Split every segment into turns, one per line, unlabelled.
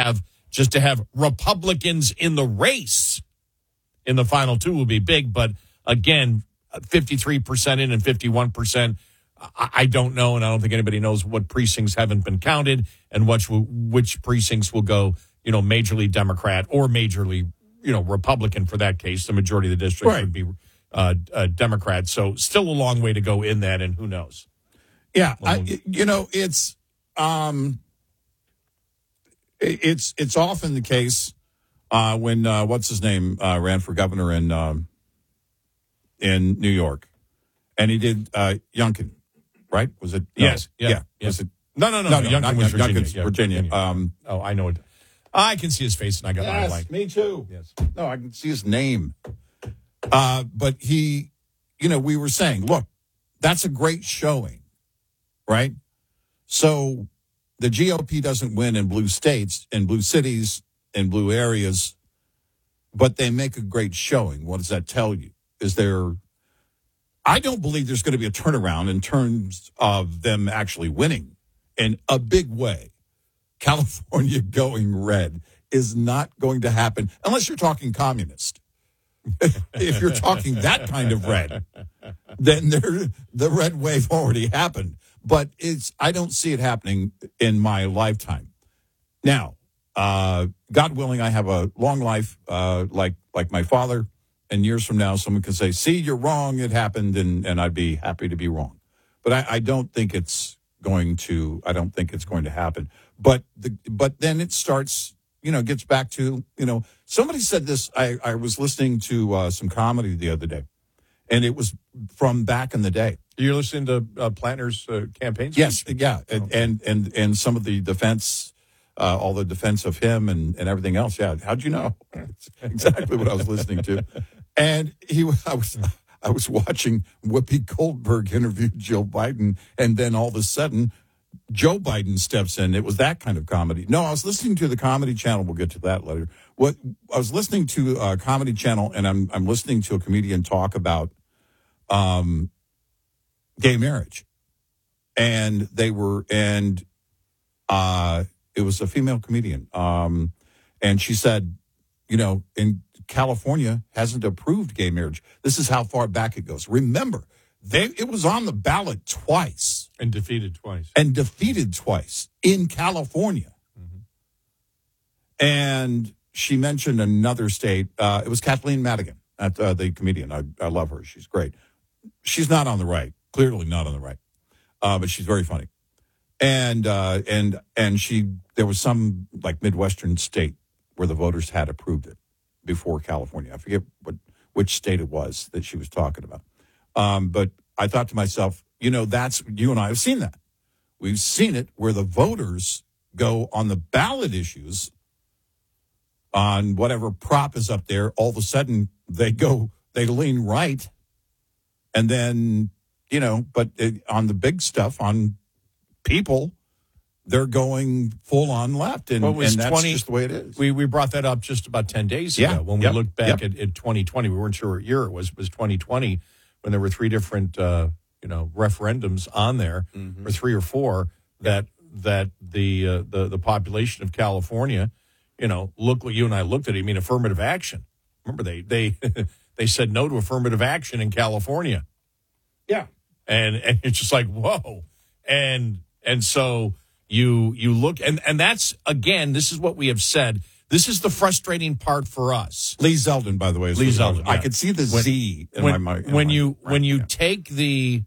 have Republicans in the race in the final two will be big. But again, 53% in and 51%. I don't know, and I don't think anybody knows what precincts haven't been counted and which precincts will go, majorly Democrat or majorly, Republican for that case. The majority of the district would be Democrat. So still a long way to go in that, and who knows?
Yeah, it's often the case when what's his name ran for governor in New York, and he did Youngkin, right? Was it? No.
Yes. Yeah.
Was it?
No. Youngkin was Virginia.
Youngkin's Virginia.
I know it. I can see his face, and I got my like.
Me too.
Yes.
No, I can see his name. But he, we were saying, look, that's a great showing, right? So the GOP doesn't win in blue states, in blue cities, in blue areas, but they make a great showing. What does that tell you? I don't believe there's going to be a turnaround in terms of them actually winning in a big way. California going red is not going to happen unless you're talking communist. If you're talking that kind of red, then the red wave already happened. But I don't see it happening in my lifetime. Now, God willing, I have a long life like my father. And years from now, someone can say, see, you're wrong, it happened, and I'd be happy to be wrong. But I don't think it's going to happen. But then it starts, gets back to, somebody said this, I was listening to some comedy the other day, and it was from back in the day.
You're listening to Plantner's campaign speech?
Yes, yeah, and some of the defense, all the defense of him and everything else. Yeah, how'd you know? It's exactly what I was listening to. And I was watching Whoopi Goldberg interview Joe Biden, and then all of a sudden, Joe Biden steps in. It was that kind of comedy. No, I was listening to the Comedy Channel. We'll get to that later. I was listening to a Comedy Channel, and I'm listening to a comedian talk about gay marriage, and it was a female comedian, and she said, in California hasn't approved gay marriage. This is how far back it goes. Remember, it was on the ballot twice.
And defeated twice.
In California. Mm-hmm. And she mentioned another state. It was Kathleen Madigan, the comedian. I love her. She's great. She's not on the right. Clearly not on the right. But she's very funny. And there was some like Midwestern state where the voters had approved it before California. I forget which state it was that she was talking about. But I thought to myself, you and I have seen that. We've seen it where the voters go on the ballot issues on whatever prop is up there. All of a sudden they lean right. And then, but on the big stuff, on people, they're going full on left, and that's just the way it is.
We brought that up just about 10 days ago when we looked back at 2020. We weren't sure what year it was. It was 2020 when there were three different referendums on there, or three or four that the population of California, looked like you and I looked at it. I mean, affirmative action. Remember they they said no to affirmative action in California.
Yeah,
and it's just like whoa, and so. You look, and that's, again, this is what we have said. This is the frustrating part for us.
Lee Zeldin, by the way.
Lee Zeldin.
I could see the Z in my mind.
When you take the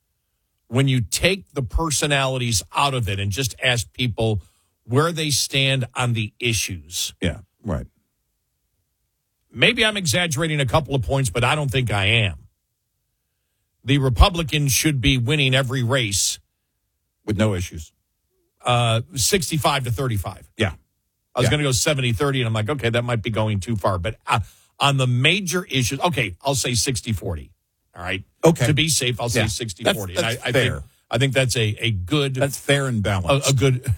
personalities out of it and just ask people where they stand on the issues.
Yeah, right.
Maybe I'm exaggerating a couple of points, but I don't think I am. The Republicans should be winning every race.
With no issues.
65-35.
Yeah.
I was going to go 70-30, and I'm like, okay, that might be going too far. But on the major issues, okay, I'll say 60-40. All right?
Okay.
To be safe, I'll say 60-40.
That's fair.
I think that's a good...
That's fair and balanced.
A good...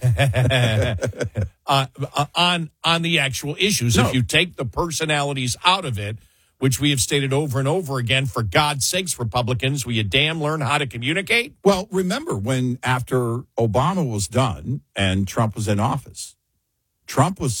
on the actual issues. No. If you take the personalities out of it, which we have stated over and over again, for God's sakes, Republicans, will you damn learn how to communicate?
Well, remember when after Obama was done and Trump was in office, Trump was